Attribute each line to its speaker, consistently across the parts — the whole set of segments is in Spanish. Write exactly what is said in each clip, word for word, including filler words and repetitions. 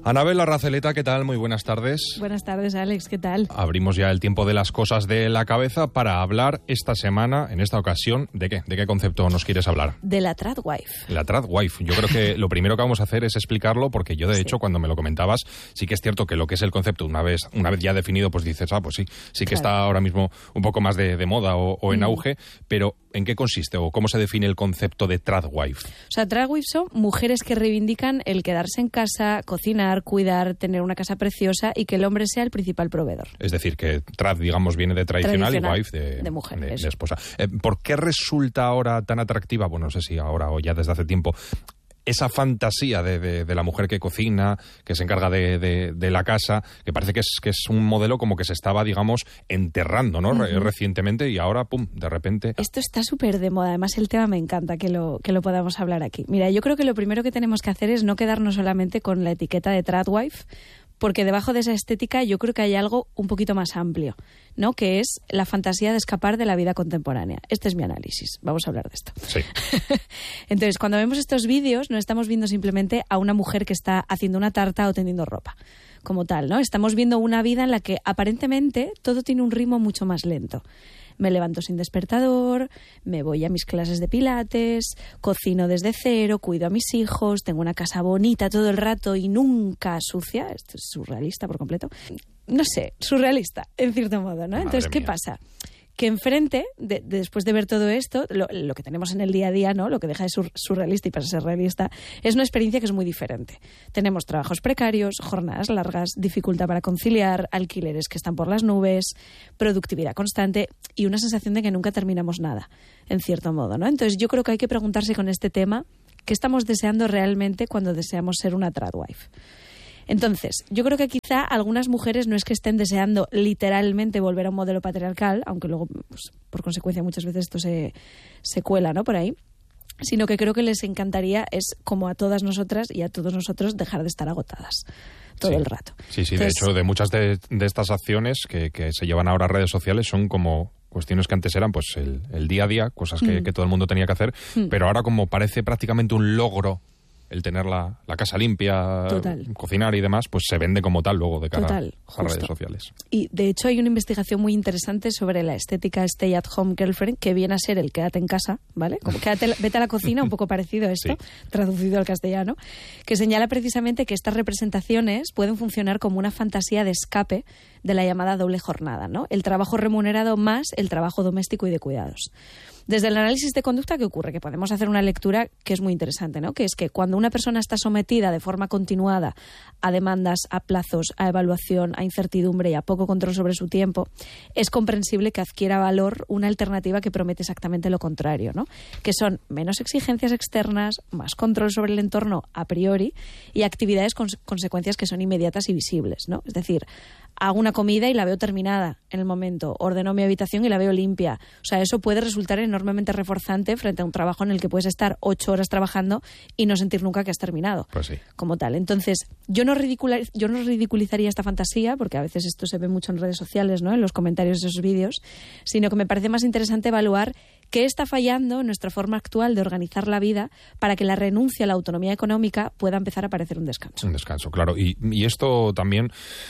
Speaker 1: Anabel Arrazeleta, ¿qué tal? Muy buenas tardes.
Speaker 2: Buenas tardes, Alex, ¿qué tal?
Speaker 1: Abrimos ya el tiempo de las cosas de la cabeza para hablar esta semana, en esta ocasión, ¿de qué? ¿De qué concepto nos quieres hablar?
Speaker 2: De la tradwife.
Speaker 1: La tradwife. Yo creo que lo primero que vamos a hacer es explicarlo, porque yo, de sí. hecho, cuando me lo comentabas, sí que es cierto que lo que es el concepto, una vez una vez ya definido, pues dices, ah, pues sí, sí que claro. está ahora mismo un poco más de, de moda o, o en mm. auge, pero ¿en qué consiste o cómo se define el concepto de tradwife?
Speaker 2: O sea, tradwife son mujeres que reivindican el quedarse en casa, cocinar, cuidar, tener una casa preciosa y que el hombre sea el principal proveedor.
Speaker 1: Es decir, que trad, digamos, viene de tradicional, tradicional y wife de,
Speaker 2: de mujer,
Speaker 1: de, de esposa. Eh, ¿Por qué resulta ahora tan atractiva, bueno, no sé si ahora o ya desde hace tiempo, esa fantasía de, de, de la mujer que cocina, que se encarga de, de, de la casa, que parece que es, que es un modelo como que se estaba, digamos, enterrando, ¿no? Uh-huh. Re- recientemente y ahora, pum, de repente...
Speaker 2: Esto está súper de moda. Además, el tema me encanta que lo, que lo podamos hablar aquí. Mira, yo creo que lo primero que tenemos que hacer es no quedarnos solamente con la etiqueta de tradwife, porque debajo de esa estética yo creo que hay algo un poquito más amplio, ¿no? Que es la fantasía de escapar de la vida contemporánea. Este es mi análisis. Vamos a hablar de esto.
Speaker 1: Sí.
Speaker 2: Entonces, cuando vemos estos vídeos, no estamos viendo simplemente a una mujer que está haciendo una tarta o tendiendo ropa, como tal, ¿no? Estamos viendo una vida en la que aparentemente todo tiene un ritmo mucho más lento. Me levanto sin despertador, me voy a mis clases de pilates, cocino desde cero, cuido a mis hijos, tengo una casa bonita todo el rato y nunca sucia. Esto es surrealista por completo. No sé, surrealista, en cierto modo, ¿no? Entonces, ¿qué pasa? Que enfrente, de, de, después de ver todo esto, lo, lo que tenemos en el día a día, ¿no? Lo que deja de ser surrealista y pasa a ser realista, es una experiencia que es muy diferente. Tenemos trabajos precarios, jornadas largas, dificultad para conciliar, alquileres que están por las nubes, productividad constante y una sensación de que nunca terminamos nada, en cierto modo, ¿no? Entonces yo creo que hay que preguntarse con este tema qué estamos deseando realmente cuando deseamos ser una tradwife. Entonces, yo creo que quizá algunas mujeres no es que estén deseando literalmente volver a un modelo patriarcal, aunque luego, pues, por consecuencia, muchas veces esto se, se cuela, ¿no? Por ahí, sino que creo que les encantaría es, como a todas nosotras y a todos nosotros, dejar de estar agotadas todo
Speaker 1: sí.
Speaker 2: el rato.
Speaker 1: Sí, sí,
Speaker 2: Entonces,
Speaker 1: de hecho, de muchas de, de estas acciones que, que se llevan ahora a redes sociales son como cuestiones que antes eran pues el, el día a día, cosas que, mm. que todo el mundo tenía que hacer, mm. pero ahora como parece prácticamente un logro el tener la, la casa limpia, Total. cocinar y demás, pues se vende como tal luego de cara Total, a las redes sociales.
Speaker 2: Y de hecho hay una investigación muy interesante sobre la estética Stay at Home Girlfriend, que viene a ser el quédate en casa, ¿vale? Como quédate, vete a la cocina, un poco parecido a esto, sí. traducido al castellano, que señala precisamente que estas representaciones pueden funcionar como una fantasía de escape de la llamada doble jornada, ¿no? El trabajo remunerado más el trabajo doméstico y de cuidados. Desde el análisis de conducta, ¿qué ocurre? Que podemos hacer una lectura que es muy interesante, ¿no? Que es que cuando una persona está sometida de forma continuada a demandas, a plazos, a evaluación, a incertidumbre y a poco control sobre su tiempo, es comprensible que adquiera valor una alternativa que promete exactamente lo contrario, ¿no? Que son menos exigencias externas, más control sobre el entorno a priori y actividades con consecuencias que son inmediatas y visibles, ¿no? Es decir, hago una comida y la veo terminada en el momento, ordeno mi habitación y la veo limpia. O sea, eso puede resultar enormemente reforzante frente a un trabajo en el que puedes estar ocho horas trabajando y no sentir nunca que has terminado.
Speaker 1: Pues sí.
Speaker 2: Como tal. Entonces, yo no, ridiculiz- yo no ridiculizaría esta fantasía, porque a veces esto se ve mucho en redes sociales, ¿no? En los comentarios de esos vídeos, sino que me parece más interesante evaluar qué está fallando en nuestra forma actual de organizar la vida para que la renuncia a la autonomía económica pueda empezar a parecer un descanso.
Speaker 1: Un descanso, claro. Y, y esto también,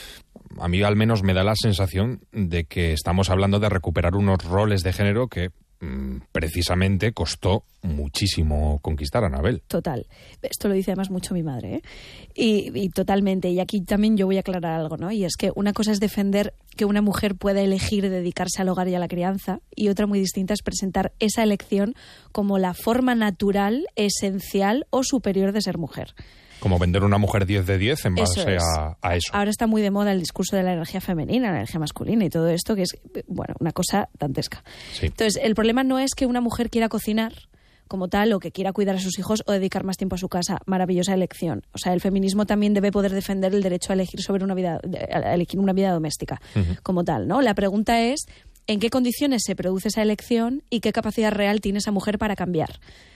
Speaker 1: a mí al menos me da la sensación de que estamos hablando de recuperar unos roles de género que mmm, precisamente costó muchísimo conquistar a Anabel.
Speaker 2: Total. Esto lo dice además mucho mi madre, ¿eh? Y, y totalmente. Y aquí también yo voy a aclarar algo, ¿no? Y es que una cosa es defender que una mujer pueda elegir dedicarse al hogar y a la crianza, y otra muy distinta es presentar esa elección como la forma natural, esencial o superior de ser mujer.
Speaker 1: Como vender una mujer diez de diez en base
Speaker 2: eso es.
Speaker 1: a, a eso.
Speaker 2: Ahora está muy de moda el discurso de la energía femenina, la energía masculina y todo esto, que es, bueno, una cosa dantesca.
Speaker 1: Sí.
Speaker 2: Entonces, el problema no es que una mujer quiera cocinar como tal, o que quiera cuidar a sus hijos o dedicar más tiempo a su casa. Maravillosa elección. O sea, el feminismo también debe poder defender el derecho a elegir sobre una vida, a elegir una vida doméstica, uh-huh. como tal, ¿no? La pregunta es, ¿en qué condiciones se produce esa elección y qué capacidad real tiene esa mujer para cambiar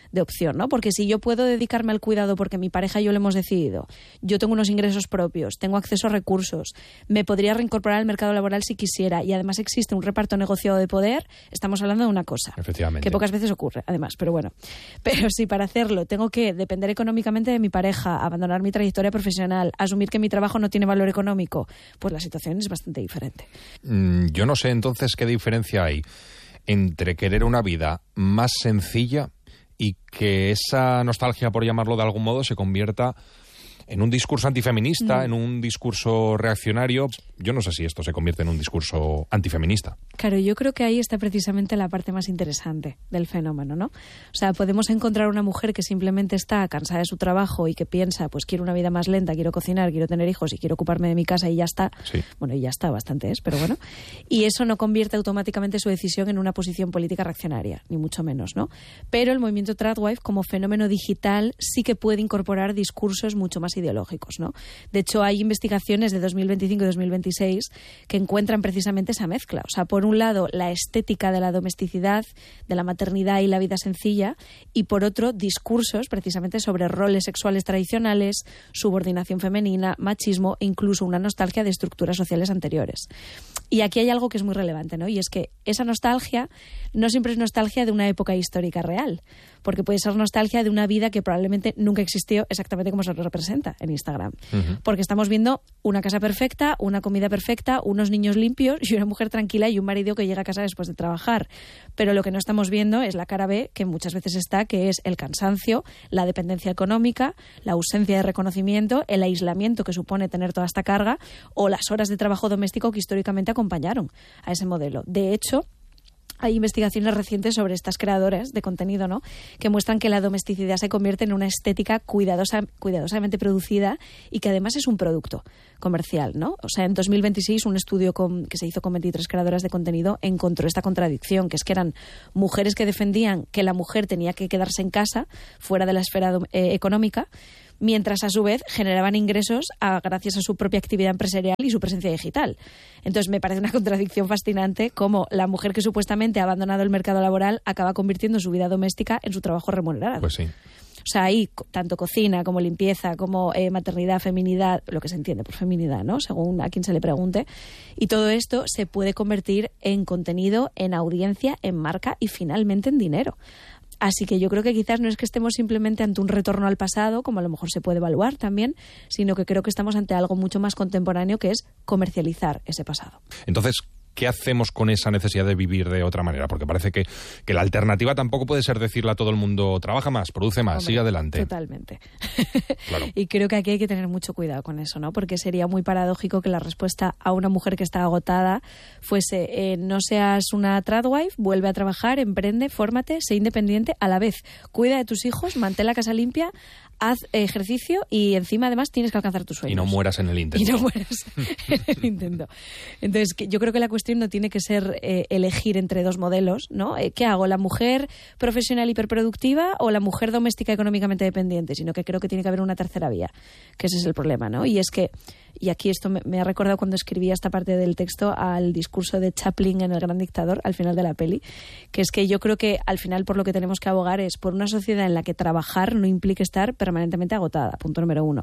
Speaker 2: de opción, ¿no? Porque si yo puedo dedicarme al cuidado porque mi pareja y yo lo hemos decidido, yo tengo unos ingresos propios, tengo acceso a recursos, me podría reincorporar al mercado laboral si quisiera y además existe un reparto negociado de poder, estamos hablando de una cosa
Speaker 1: Efectivamente.
Speaker 2: que pocas veces ocurre, además, pero bueno. Pero si para hacerlo tengo que depender económicamente de mi pareja, abandonar mi trayectoria profesional, asumir que mi trabajo no tiene valor económico, pues la situación es bastante diferente.
Speaker 1: Mm, yo no sé entonces qué diferencia hay entre querer una vida más sencilla y que esa nostalgia, por llamarlo de algún modo, se convierta en un discurso antifeminista, mm. en un discurso reaccionario. Yo no sé si esto se convierte en un discurso antifeminista.
Speaker 2: Claro, yo creo que ahí está precisamente la parte más interesante del fenómeno, ¿no? O sea, podemos encontrar una mujer que simplemente está cansada de su trabajo y que piensa, pues quiero una vida más lenta, quiero cocinar, quiero tener hijos y quiero ocuparme de mi casa y ya está.
Speaker 1: Sí.
Speaker 2: Bueno, y ya está, bastante es, pero bueno. Y eso no convierte automáticamente su decisión en una posición política reaccionaria, ni mucho menos, ¿no? Pero el movimiento Tradwife, como fenómeno digital, sí que puede incorporar discursos mucho más ideológicos, ¿no? De hecho, hay investigaciones de dos mil veinticinco y dos mil veintiséis que encuentran precisamente esa mezcla. O sea, por un lado, la estética de la domesticidad, de la maternidad y la vida sencilla, y por otro, discursos precisamente sobre roles sexuales tradicionales, subordinación femenina, machismo e incluso una nostalgia de estructuras sociales anteriores. Y aquí hay algo que es muy relevante, ¿no? Y es que esa nostalgia no siempre es nostalgia de una época histórica real, porque puede ser nostalgia de una vida que probablemente nunca existió exactamente como se lo representa en Instagram. Uh-huh. Porque estamos viendo una casa perfecta, una comida perfecta, unos niños limpios y una mujer tranquila y un marido que llega a casa después de trabajar. Pero lo que no estamos viendo es la cara B, que muchas veces está, que es el cansancio, la dependencia económica, la ausencia de reconocimiento, el aislamiento que supone tener toda esta carga o las horas de trabajo doméstico que históricamente acompañaron a ese modelo. De hecho, hay investigaciones recientes sobre estas creadoras de contenido, ¿no?, que muestran que la domesticidad se convierte en una estética cuidadosa, cuidadosamente producida y que además es un producto comercial, ¿no? O sea, en dos mil veintiséis un estudio con, que se hizo con veintitrés creadoras de contenido encontró esta contradicción, que es que eran mujeres que defendían que la mujer tenía que quedarse en casa, fuera de la esfera eh, económica, mientras a su vez generaban ingresos a, gracias a su propia actividad empresarial y su presencia digital. Entonces me parece una contradicción fascinante cómo la mujer que supuestamente ha abandonado el mercado laboral acaba convirtiendo su vida doméstica en su trabajo remunerado.
Speaker 1: Pues sí.
Speaker 2: O sea, ahí tanto cocina como limpieza, como eh, maternidad, feminidad, lo que se entiende por feminidad, ¿no?, según a quien se le pregunte. Y todo esto se puede convertir en contenido, en audiencia, en marca y finalmente en dinero. Así que yo creo que quizás no es que estemos simplemente ante un retorno al pasado, como a lo mejor se puede evaluar también, sino que creo que estamos ante algo mucho más contemporáneo, que es comercializar ese pasado.
Speaker 1: Entonces, ¿qué hacemos con esa necesidad de vivir de otra manera? Porque parece que, que la alternativa tampoco puede ser decirle a todo el mundo, trabaja más, produce más, Hombre, sigue adelante.
Speaker 2: Totalmente.
Speaker 1: Claro.
Speaker 2: Y creo que aquí hay que tener mucho cuidado con eso, ¿no? Porque sería muy paradójico que la respuesta a una mujer que está agotada fuese eh, no seas una tradwife, vuelve a trabajar, emprende, fórmate, sé independiente, a la vez cuida de tus hijos, mantén la casa limpia, haz ejercicio y encima además tienes que alcanzar tus sueños.
Speaker 1: Y no mueras en el intento.
Speaker 2: Y no mueras en el intento. Entonces, yo creo que la cuestión no tiene que ser eh, elegir entre dos modelos, ¿no? Eh, ¿Qué hago? ¿La mujer profesional hiperproductiva o la mujer doméstica económicamente dependiente? Sino que creo que tiene que haber una tercera vía, que ese es el problema, ¿no? Y es que, y aquí esto me, me ha recordado cuando escribía esta parte del texto al discurso de Chaplin en El Gran Dictador, al final de la peli, que es que yo creo que al final por lo que tenemos que abogar es por una sociedad en la que trabajar no implique estar permanentemente agotada, punto número uno.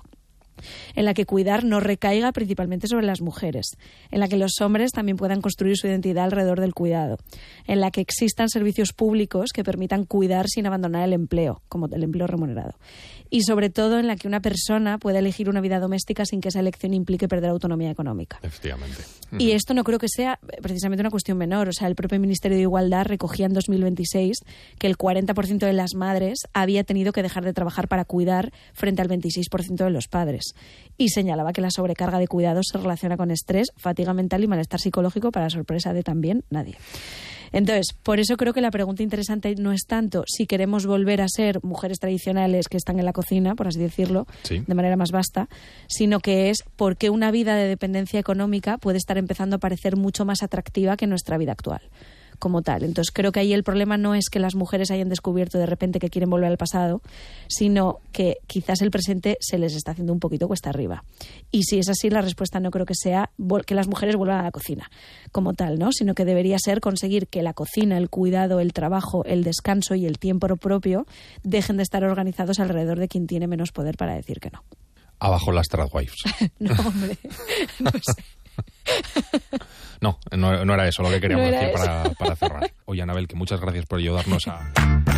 Speaker 2: En la que cuidar no recaiga principalmente sobre las mujeres, en la que los hombres también puedan construir su identidad alrededor del cuidado, en la que existan servicios públicos que permitan cuidar sin abandonar el empleo, como el empleo remunerado, y sobre todo en la que una persona pueda elegir una vida doméstica sin que esa elección implique perder autonomía económica.
Speaker 1: Efectivamente. Uh-huh.
Speaker 2: Y esto no creo que sea precisamente una cuestión menor. O sea, el propio Ministerio de Igualdad recogía en dos mil veintiséis que el cuarenta por ciento de las madres había tenido que dejar de trabajar para cuidar frente al veintiséis por ciento de los padres. Y señalaba que la sobrecarga de cuidados se relaciona con estrés, fatiga mental y malestar psicológico, para sorpresa de también nadie. Entonces, por eso creo que la pregunta interesante no es tanto si queremos volver a ser mujeres tradicionales que están en la cocina, por así decirlo,
Speaker 1: sí,
Speaker 2: de manera más vasta, sino que es por qué una vida de dependencia económica puede estar empezando a parecer mucho más atractiva que nuestra vida actual. como tal. Entonces creo que ahí el problema no es que las mujeres hayan descubierto de repente que quieren volver al pasado, sino que quizás el presente se les está haciendo un poquito cuesta arriba. Y si es así, la respuesta no creo que sea que las mujeres vuelvan a la cocina como tal, ¿no? Sino que debería ser conseguir que la cocina, el cuidado, el trabajo, el descanso y el tiempo propio dejen de estar organizados alrededor de quien tiene menos poder para decir que no.
Speaker 1: Abajo las tradwives.
Speaker 2: No, hombre, no sé.
Speaker 1: No, no, no era eso lo que queríamos
Speaker 2: no
Speaker 1: decir para, para cerrar. Oye, Anabel, que muchas gracias por ayudarnos a...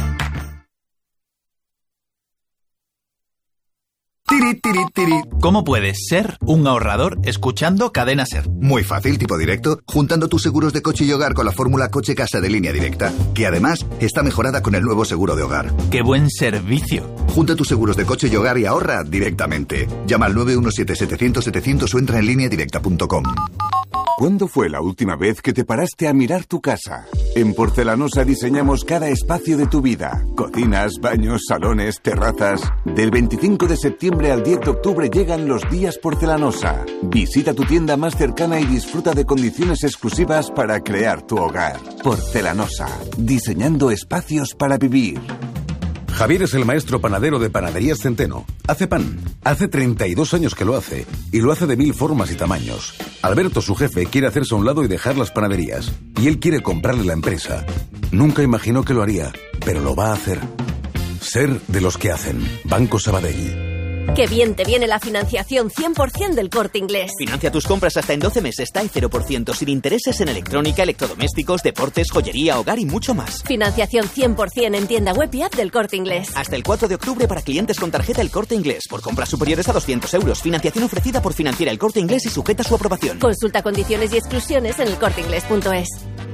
Speaker 3: Tiri, tiri, tiri. ¿Cómo puedes ser un ahorrador escuchando Cadena Ser?
Speaker 4: Muy fácil, tipo directo, juntando tus seguros de coche y hogar con la fórmula Coche Casa de Línea Directa, que además está mejorada con el nuevo seguro de hogar.
Speaker 3: ¡Qué buen servicio!
Speaker 4: Junta tus seguros de coche y hogar y ahorra directamente. Llama al nueve uno siete setecientos setecientos o entra en línea directa punto com.
Speaker 5: ¿Cuándo fue la última vez que te paraste a mirar tu casa? En Porcelanosa diseñamos cada espacio de tu vida. Cocinas, baños, salones, terrazas. Del veinticinco de septiembre al diez de octubre llegan los días Porcelanosa. Visita tu tienda más cercana y disfruta de condiciones exclusivas para crear tu hogar. Porcelanosa. Diseñando espacios para vivir.
Speaker 6: Javier es el maestro panadero de Panaderías Centeno. Hace pan. Hace treinta y dos años que lo hace. Y lo hace de mil formas y tamaños. Alberto, su jefe, quiere hacerse a un lado y dejar las panaderías. Y él quiere comprarle la empresa. Nunca imaginó que lo haría, pero lo va a hacer. Ser de los que hacen. Banco Sabadell.
Speaker 7: ¡Qué bien te viene la financiación cien por ciento del Corte Inglés!
Speaker 8: Financia tus compras hasta en doce meses, T A E cero por ciento, sin intereses en electrónica, electrodomésticos, deportes, joyería, hogar y mucho más.
Speaker 7: Financiación cien por ciento en tienda web y app del Corte Inglés.
Speaker 8: Hasta el cuatro de octubre para clientes con tarjeta El Corte Inglés. Por compras superiores a doscientos euros. Financiación ofrecida por Financiera El Corte Inglés y sujeta a su aprobación.
Speaker 7: Consulta condiciones y exclusiones en el corte inglés punto es.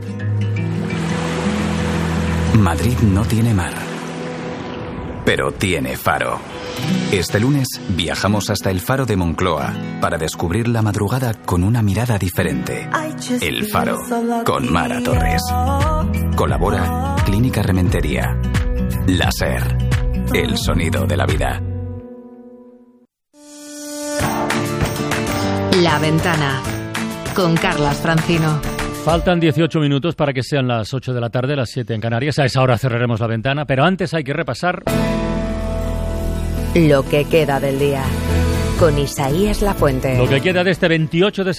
Speaker 9: Madrid no tiene mar, pero tiene faro. Este lunes viajamos hasta el Faro de Moncloa para descubrir la madrugada con una mirada diferente. El Faro, con Mara Torres. Colabora Clínica Rementería. Láser, el sonido de la vida.
Speaker 10: La Ventana, con Carlas Francino.
Speaker 11: Faltan dieciocho minutos para que sean las ocho de la tarde, las siete en Canarias. A esa hora cerraremos la ventana, pero antes hay que repasar...
Speaker 10: Lo que queda del día, con Isaías Lafuente.
Speaker 11: Lo que queda de este veintiocho de